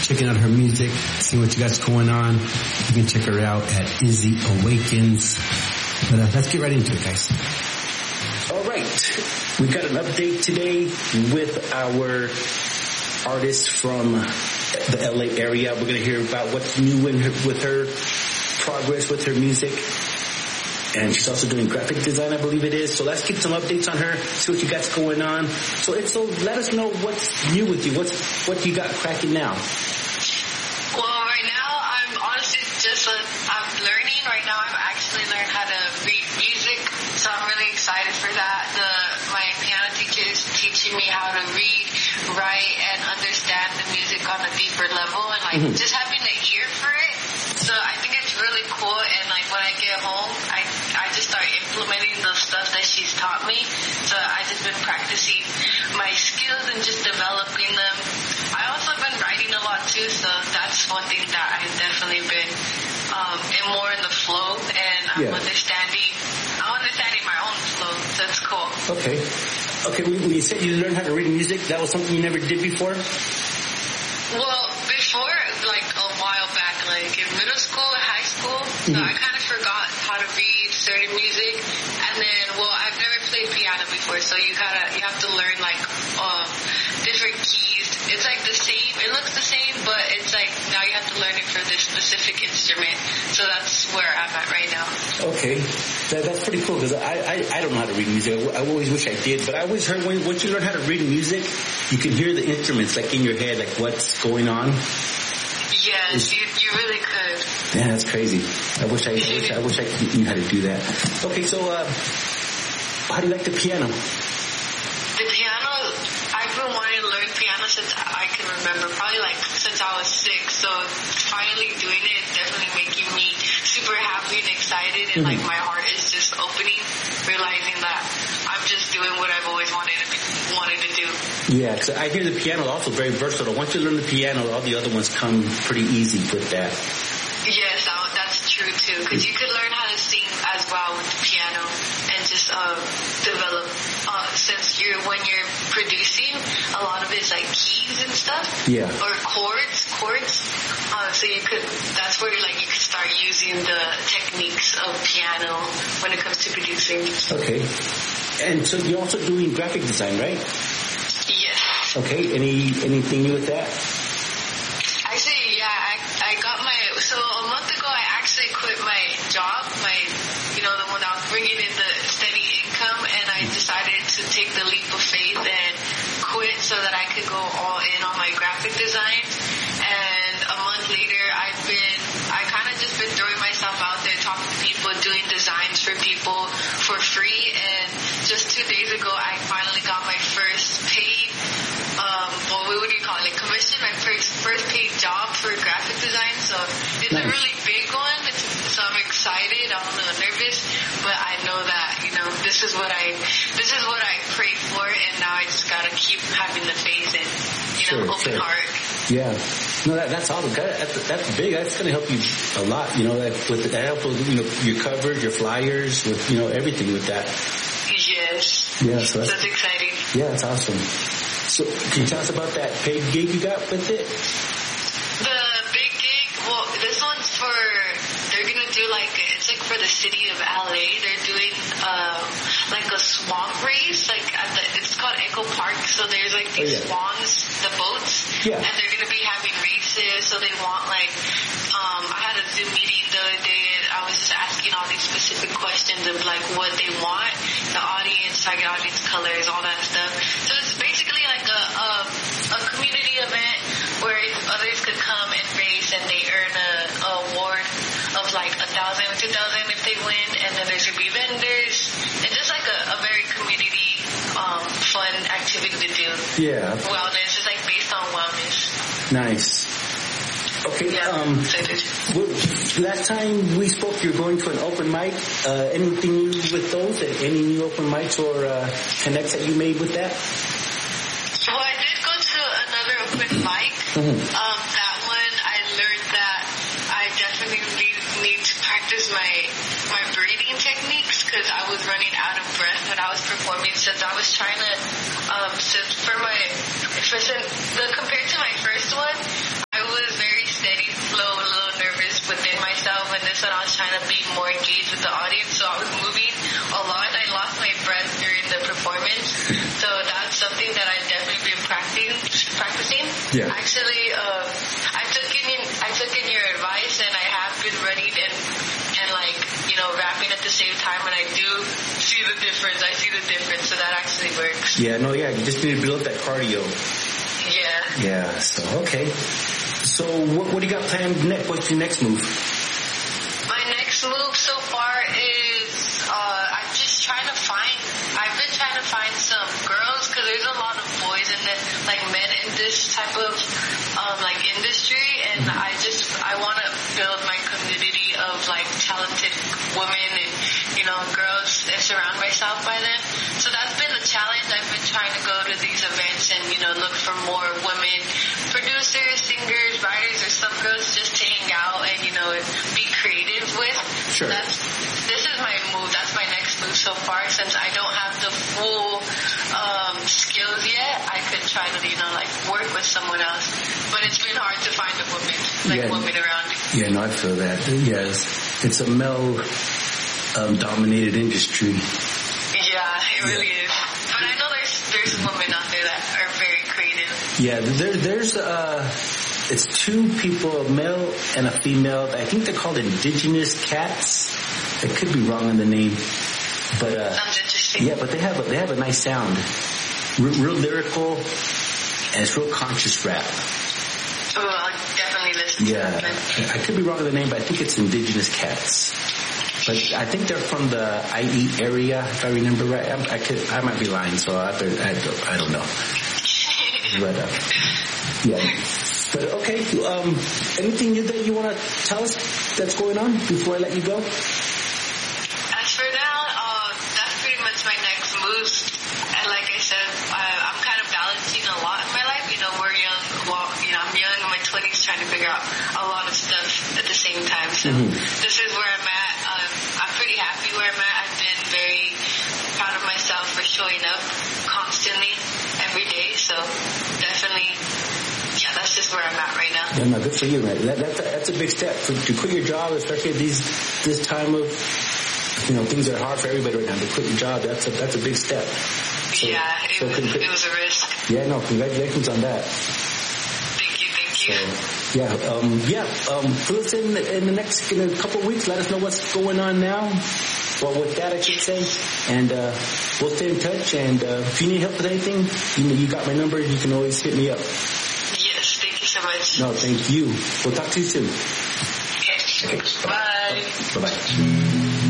checking out her music, seeing what you got going on. You can check her out at Izzy Awakens. But let's get right into it, guys. All right. We got an update today with our artist from the LA area. We're going to hear about what's new with her progress with her music. And she's also doing graphic design, I believe it is. So let's get some updates on her, see what you got going on. So let us know what's new with you. What you got cracking now? Well, right now, I'm honestly I'm learning. Right now, I've actually learned how to read music. So I'm really excited for that. My piano teacher is teaching me how to read, write, and understand the music on a deeper level. And just having an ear for it. So I think it's really cool. And when I get home, I just start implementing the stuff that she's taught me. So I've just been practicing my skills and just developing them. I also have been writing a lot too, so that's one thing that I've definitely been more in the flow, and I'm understanding my own flow, so it's cool. Okay, when you said you learned how to read music, that was something you never did before? Well, before, a while back, in middle school and high school, so I kind of forgot how to read certain music, and then, I've never played piano before, so you have to learn, different keys. It's the same, it looks the same, but it's now you have to learn it for this specific instrument, so that's where I'm at right now. Okay, that's pretty cool, because I don't know how to read music. I always wish I did, but I always heard once you learn how to read music, you can hear the instruments, in your head, what's going on. Yes, you really could. Yeah, that's crazy. I wish I knew how to do that. Okay, so how do you like the piano? The piano, I've been wanting to learn piano since I can remember, probably since I was 6. So finally doing it is definitely making me super happy and excited, and my heart is just opening, realizing that I'm just doing what I've always wanted to do. Yeah, because I hear the piano also very versatile. Once you learn the piano, all the other ones come pretty easy with that. Yes, that's true too, because you could learn how to sing as well with the piano and just develop, since when you're producing, a lot of it's keys and stuff. Yeah. Or chords. So that's where you could start using the techniques of piano when it comes to producing. Okay. And so you're also doing graphic design, right? Yes. Okay. Anything new with that? Actually, yeah, I got so a month ago I actually quit my job, the one I was bringing in the steady income, and I decided to take the leap of faith and quit so that I could go all in on my graphic design. And a month later, I kind of just been throwing myself out there, talking to people, doing designs for people for free. And just 2 days ago, I finally got my first paid, what do you call it? Commission, my first paid job for graphic design. So it's a really big one. So I'm excited. I'm a little nervous, but I know that this is what I prayed for, and now I just gotta keep having the faith and open heart. Yeah. No, that's awesome. That's big. That's going to help you a lot. That helps with your covers, your flyers, with everything with that. Yes. Yeah. So that's exciting. Yeah, that's awesome. So can you tell us about that paid gig you got with it? The big gig. Well, this one's they're gonna do it's for the city of LA. They're doing a swamp race. It's called Echo Park. So there's these swans, the boats, and they're gonna be having races. So they want I had a Zoom meeting the other day, and I was just asking all these specific questions of what they want, the audience, target audience colors, all that stuff. So it's basically a community event where others could come and race, and they earn an award of $1,000, $2,000 if they win, and then there's gonna be vendors, and just a very community fun activity to do. Yeah. Wellness. It's based on wellness. Nice. Okay. Yeah, last time we spoke, you're going to an open mic. Anything new with those? Any new open mics or connects that you made with that? Well, I did go to another open mic. That one, I learned that I definitely need to practice my breathing techniques, because I was running out of breath when I was performing. Since I was trying to, compared to my first one, I was Yeah. Actually, I took in your advice, and I have been running and like, rapping at the same time, and I do see the difference. I see the difference, so that actually works. Yeah, no, yeah, you just need to build up that cardio. Yeah. Yeah, so, okay. So what do you got planned next? What's your next move? My next move so far is I've been trying to find some girls, because there's a lot of boys in it, like men in this type of like industry, and I want to build my community of like talented women and girls, and surround myself by them. So that's been the challenge. I've been trying to go to these events and look for more women producers, singers, writers, or some girls just to hang out and be creative with. Sure. This is my move. That's my next move so far. Since I don't have the full skills yet, I could try to work with someone else. But it's been hard to find a woman, women around. Yeah, no, I feel that. Yes, it's a male dominated industry. Yeah, it really is. But I know there's women out there that are very creative. Yeah, there's it's two people, a male and a female. I think they're called indigenous cats. I could be wrong on the name, but sounds interesting. Yeah, but they have a nice sound, real lyrical, and it's real conscious rap. Oh, I'll definitely listen. Yeah, I could be wrong on the name, but I think it's indigenous cats. But I think they're from the IE area, if I remember right. I might be lying, so I don't know. But yeah. But okay, anything that you want to tell us that's going on before I let you go? As for now, that's pretty much my next moves. And like I said, I'm kind of balancing a lot in my life. We're young. Well, I'm young in my 20s, trying to figure out a lot of stuff at the same time. So This is where I'm at. I'm pretty happy where I'm at. I've been very proud of myself for showing up constantly every day. So definitely, yeah, that's just where I'm at right now. Yeah, no, good for you, man. That's a big step to quit your job, especially at this time of things are hard for everybody right now. To quit your job, that's a big step. So, yeah, it was a risk. Yeah, no, congratulations on that. Thank you. So, fill us in a couple of weeks. Let us know what's going on now. Well, with that, I should say. And we'll stay in touch. And if you need help with anything, you got my number. You can always hit me up. Yes, thank you so much. No, thank you. We'll talk to you soon. Okay. Bye. Bye-bye.